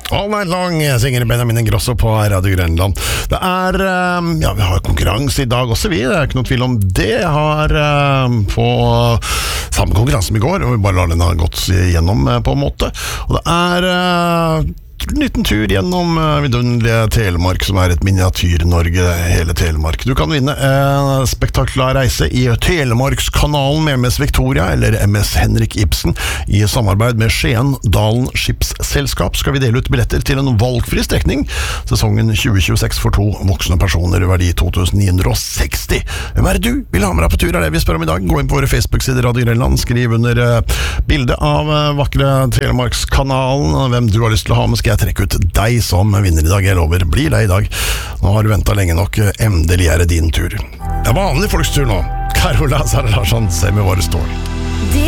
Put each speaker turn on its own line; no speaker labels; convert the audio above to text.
All night long synger Benjamin Ingrosso på Radio Grenland. Det vi har konkurranse I dag også, det ikke noe tvil om det. Jeg har på samme konkurranse som I går, og vi bare lar den ha gått gjennom på en måte. Og det en liten tur gjennom vidunderlige Telemark, som et miniatyr-Norge, hele Telemark. Du kan vinne en spektakulær reise I Telemarkskanalen med MS Victoria, eller MS Henrik Ibsen, I samarbeid med Skien Dalen Skipsselskap. Skal vi dele ut billetter til en valgfri strekning, sesongen 2026 for 2 voksne personer, verdi 2960. Hvem det du vil ha med deg på tur, det vi spør om I dag. Gå inn på våre Facebook-sider Radio Grenland, skriv under bildet av vakre Telemarkskanalen, hvem du har lyst til å ha med. Skal jeg trekke ut deg som vinner I dag, jeg lover, blir det I dag. Nå har du ventet lenge nok, endelig det din tur. Det vanlige folks tur nå. Carola Sara Larsson, se med våre står.